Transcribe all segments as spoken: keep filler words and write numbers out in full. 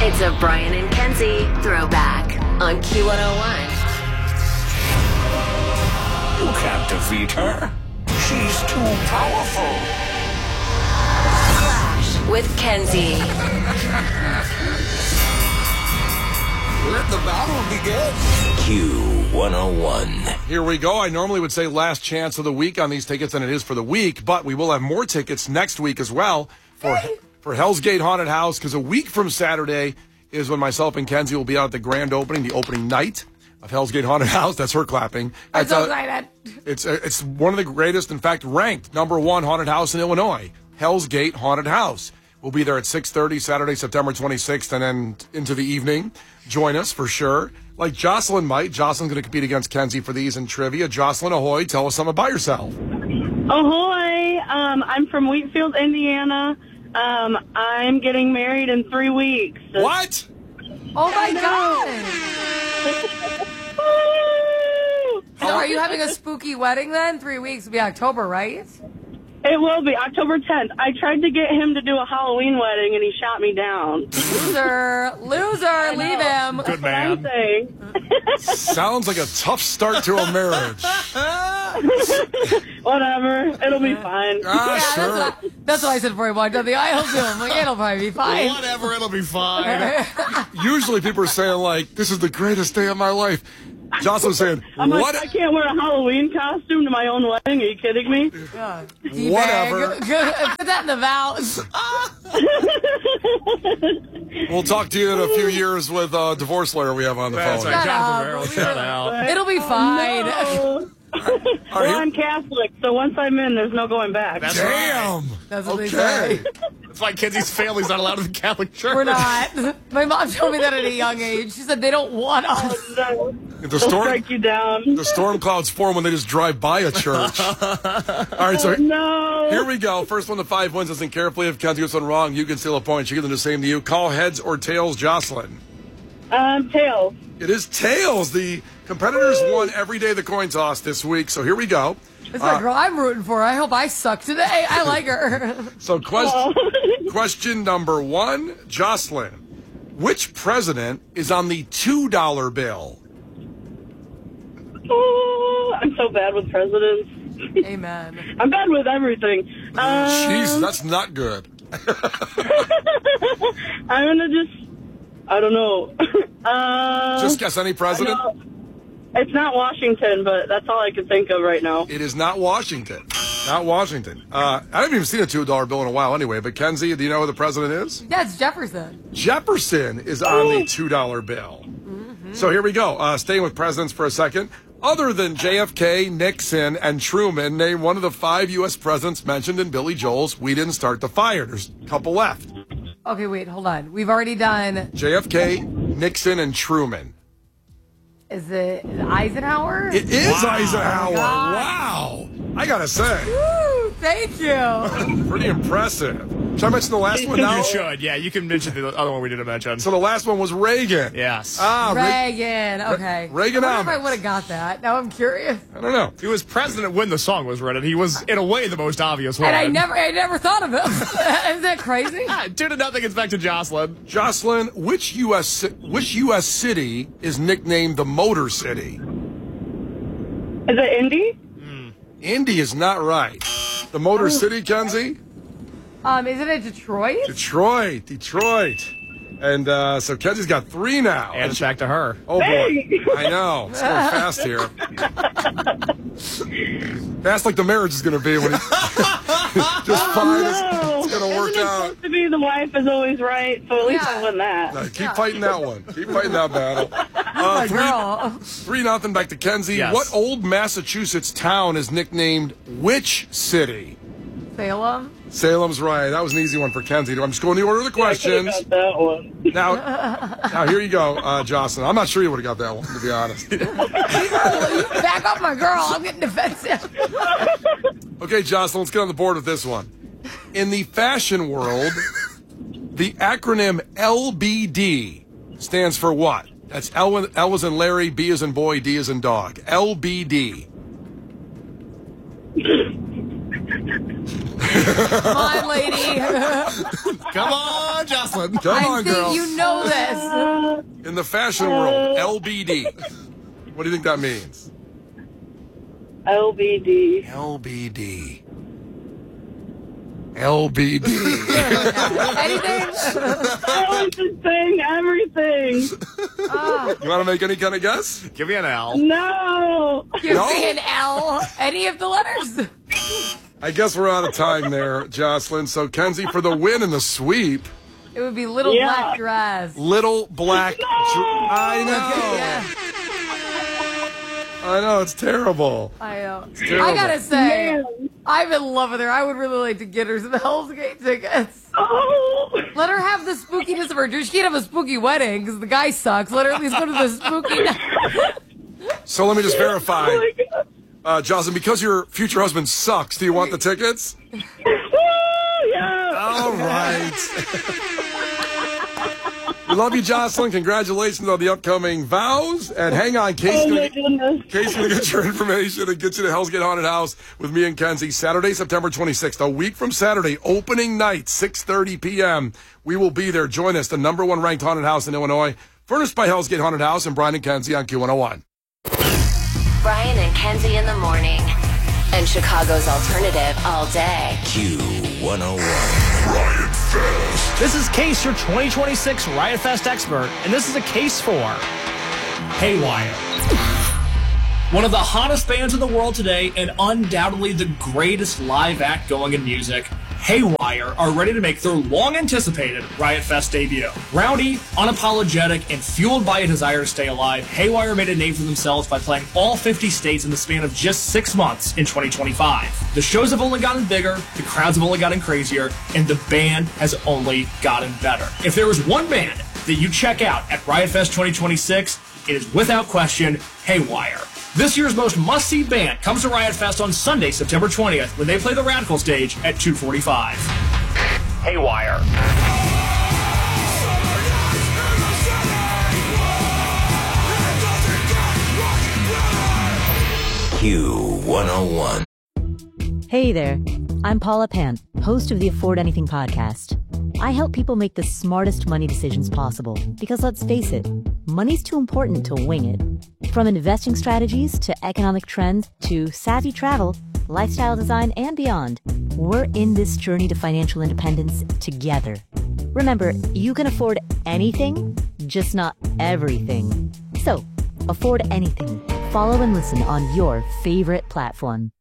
It's a Brian and Kenzie throwback on Q one oh one. You can't defeat her. She's too powerful. Flash with Kenzie. Let the battle begin. Q one oh one. Here we go. I normally would say last chance of the week on these tickets than it is for the week, but we will have more tickets next week as well for for Hell's Gate Haunted House, because a week from Saturday is when myself and Kenzie will be out at the grand opening, the opening night of Hell's Gate Haunted House. That's her clapping. I'm It's, so uh, excited. It's uh, it's one of the greatest, in fact, ranked number one haunted house in Illinois. Hell's Gate Haunted House. We'll be there at six thirty Saturday, September twenty-sixth, and then into the evening. Join us for sure. Like Jocelyn might. Jocelyn's going to compete against Kenzie for these in trivia. Jocelyn, ahoy. Tell us something about yourself. Ahoy! Um, I'm from Wheatfield, Indiana. Um, I'm getting married in three weeks. What? Oh my god! So are you having a spooky wedding then? Three weeks will be October, right? It will be October tenth. I tried to get him to do a Halloween wedding, and he shot me down. Loser, loser, leave him. Good That's what I'm man. saying. Sounds like a tough start to a marriage. Whatever. It'll be fine. Ah, Yeah, sure. that's, what, that's what I said before he walked down the aisle to him. Like, it'll probably be fine. Whatever, it'll be fine. Usually people are saying, like, this is the greatest day of my life. Jocelyn's saying, I'm like, what? I can't wear a Halloween costume to my own wedding. Are you kidding me? Yeah. Whatever. D-bag. Good. Put that in the vows. We'll talk to you in a few years with a divorce lawyer we have on the That's phone. right, Shut Jonathan up. Barrow, shout out. It'll be fine. No. Are Well, you- I'm Catholic, so once I'm in, there's no going back. That's Damn. That's what they Okay. say. That's why Kenzie's family's not allowed in the Catholic Church. We're not. My mom told me that at a young age. She said they don't want us. They'll The storm, strike you down. the storm clouds form when they just drive by a church. All right, so No. here we go. First one to five wins. Listen carefully. If Kenzie gets one wrong, you can steal a point. She gives them the same to you. Call heads or tails, Jocelyn. Um, tails. It is tails. The competitors won every day of the coin toss this week. So here we go. It's my girl I'm rooting for. I hope I suck today. I like her. So question, question number one, Jocelyn. Which president is on the two dollar bill? Oh, I'm so bad with presidents. Amen. I'm bad with everything. Um, Jeez, that's not good. I'm gonna just, I don't know. uh, Just guess any president. no, it's not Washington, but that's all I can think of right now. It is not Washington. Not Washington. Uh, I haven't even seen a two dollar bill in a while anyway, but Kenzie, do you know who the president is? Yeah, it's Jefferson. Jefferson is on the two dollar bill. So here we go. Uh, staying with presidents for a second. Other than J F K, Nixon, and Truman, name one of the five U S presidents mentioned in Billy Joel's We Didn't Start the Fire. There's a couple left. Okay, wait, hold on. We've already done. J F K, Nixon, and Truman. Is it is it Eisenhower? It is Eisenhower. God. Wow. I got to say, Woo, thank you. pretty impressive. Should I mention the last one now? You should, yeah. You can mention the other one we didn't mention. So the last one was Reagan. Yes. Ah, Re- Reagan. Okay. Reaganomics. I wonder if I would have got that. Now I'm curious. I don't know. He was president when the song was written. He was, in a way, the most obvious one. And I never, I never thought of him. Is that crazy? Ah, two to nothing. It's back to Jocelyn. Jocelyn, which U S ci- which U S city is nicknamed the Motor City? Is it Indy? Indy is not right. The Motor City, Kenzie? Um, isn't it Detroit? Detroit. Detroit. And uh, so Kenzie's got three now. And it's back to her. Oh, boy. Hey! I know. It's going fast here. Fast like the marriage is going to be when he just fine. It's, No. it's going to work Isn't it out. supposed to be the wife is always right, so at least Yeah. I win that. Uh, keep fighting that one. Keep fighting that battle. Uh, My three, girl. three nothing back to Kenzie. Yes. What old Massachusetts town is nicknamed which city? Salem. Salem's right. That was an easy one for Kenzie. I'm just going to the order of the I could've questions. got that one. Now, now here you go, uh, Jocelyn. I'm not sure you would have got that one, to be honest. Back up, my girl. I'm getting defensive. Okay, Jocelyn, let's get on the board with this one. In the fashion world, the acronym L B D stands for what? That's L, L as in Larry, B as in boy, D as in dog. L B D. Come on, lady. Come on, Jocelyn. Come I on, think girl. you know this. Yes. Uh, In the fashion world, L B D. What do you think that means? L B D. L B D. L B D. Anything? I was just saying everything. You want to make any kind of guess? Give me an L. No. Give No? me an L. Any of the letters? I guess we're out of time there, Jocelyn. So, Kenzie, for the win and the sweep, It would be little Yeah. black dress. little black. No! Dr- I know. Yeah, I know. It's terrible. I know. terrible. I gotta say, Man. I'm in love with her. I would really like to get her some Hell's Gate tickets. Oh. Let her have the spookiness of her dream. She can't have a spooky wedding because the guy sucks. Let her at least go to the spooky night. So let me just verify, Oh my God. uh, Jocelyn, because your future husband sucks, do you want the tickets? Woo, yeah. All right. We love you, Jocelyn. Congratulations on the upcoming vows. And hang on, Casey's Oh my going to goodness. Casey's gonna get your information and get you to Hell's Gate Haunted House with me and Kenzie. Saturday, September twenty-sixth, a week from Saturday, opening night, six thirty p.m. We will be there. Join us, the number one ranked haunted house in Illinois, furnished by Hell's Gate Haunted House and Brian and Kenzie on Q one oh one. Brian and Kenzie in the morning. And Chicago's alternative all day. Q one oh one. Riot Fest. This is Case, your twenty twenty-six Riot Fest expert, and this is a case for Haywire. One of the hottest bands in the world today, and undoubtedly the greatest live act going in music, Haywire are ready to make their long-anticipated Riot Fest debut. Rowdy, unapologetic, and fueled by a desire to stay alive, Haywire made a name for themselves by playing all fifty states in the span of just six months in twenty twenty-five. The shows have only gotten bigger, the crowds have only gotten crazier, and the band has only gotten better. If there was one band that you check out at Riot Fest twenty twenty-six, it is without question Haywire. This year's most must-see band comes to Riot Fest on Sunday, September twentieth, when they play the Radical stage at two forty-five. Haywire. Q one oh one. Hey there, I'm Paula Pant, host of the Afford Anything podcast. I help people make the smartest money decisions possible because let's face it, money's too important to wing it. From investing strategies to economic trends to savvy travel, lifestyle design, and beyond, we're in this journey to financial independence together. Remember, you can afford anything, just not everything. So, afford anything. Follow and listen on your favorite platform.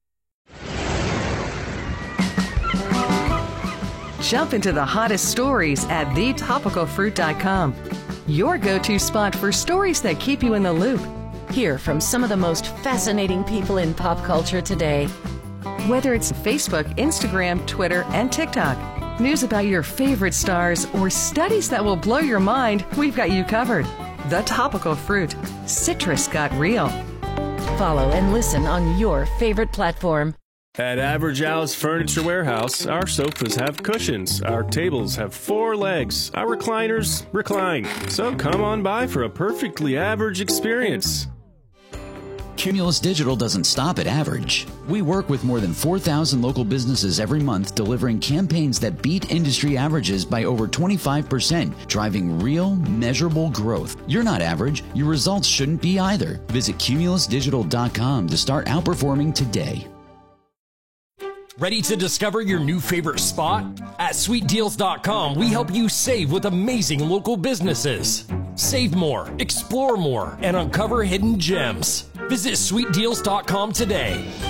Jump into the hottest stories at the topical fruit dot com. Your go-to spot for stories that keep you in the loop. Hear from some of the most fascinating people in pop culture today. Whether it's Facebook, Instagram, Twitter, and TikTok, news about your favorite stars, or studies that will blow your mind, we've got you covered. The Topical Fruit. Citrus got real. Follow and listen on your favorite platform. At Average Al's Furniture Warehouse, our sofas have cushions, our tables have four legs, our recliners recline. So come on by for a perfectly average experience. Cumulus Digital doesn't stop at average. We work with more than four thousand local businesses every month, delivering campaigns that beat industry averages by over twenty-five percent, driving real, measurable growth. You're not average. Your results shouldn't be either. Visit cumulus digital dot com to start outperforming today. Ready to discover your new favorite spot? At sweet deals dot com, we help you save with amazing local businesses. Save more, explore more, and uncover hidden gems. Visit sweet deals dot com today.